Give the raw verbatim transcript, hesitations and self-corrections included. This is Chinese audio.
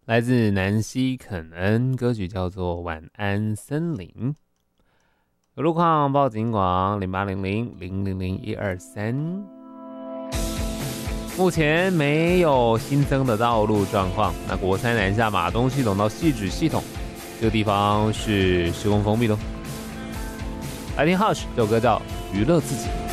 来自南希肯恩，歌曲叫做《晚安森林》。有路况报警广零八零零零零零一二三。目前没有新增的道路状况。那国三南下马东系统到汐止系统，这个地方是施工封闭的。来听 Hush 这首歌叫《娱乐自己》。